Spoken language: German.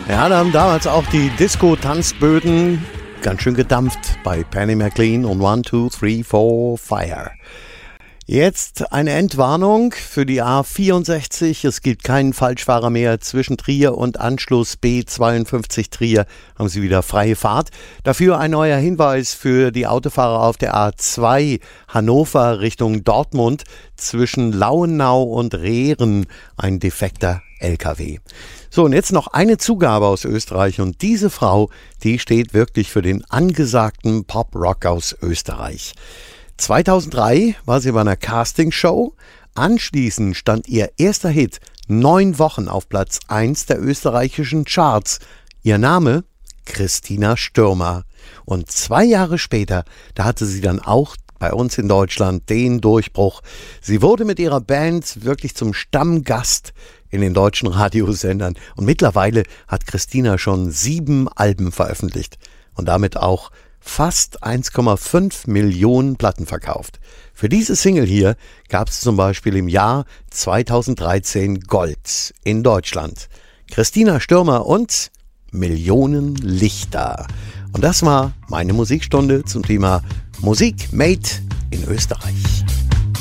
Ja, da haben damals auch die Disco-Tanzböden ganz schön gedampft bei Penny McLean und 1, 2, 3, 4, Fire. Jetzt eine Entwarnung für die A64. Es gibt keinen Falschfahrer mehr zwischen Trier und Anschluss B52 Trier. Haben Sie wieder freie Fahrt. Dafür ein neuer Hinweis für die Autofahrer auf der A2 Hannover Richtung Dortmund. Zwischen Lauenau und Rehren ein defekter LKW. So, und jetzt noch eine Zugabe aus Österreich. Und diese Frau, die steht wirklich für den angesagten Pop-Rock aus Österreich. 2003 war sie bei einer Castingshow. Anschließend stand ihr erster Hit 9 Wochen auf Platz 1 der österreichischen Charts. Ihr Name? Christina Stürmer. Und 2 Jahre später, da hatte sie dann auch bei uns in Deutschland den Durchbruch. Sie wurde mit ihrer Band wirklich zum Stammgast in den deutschen Radiosendern. Und mittlerweile hat Christina schon 7 Alben veröffentlicht. Und damit auch fast 1,5 Millionen Platten verkauft. Für diese Single hier gab es zum Beispiel im Jahr 2013 Gold in Deutschland. Christina Stürmer und Millionen Lichter. Und das war meine Musikstunde zum Thema Musik made in Österreich.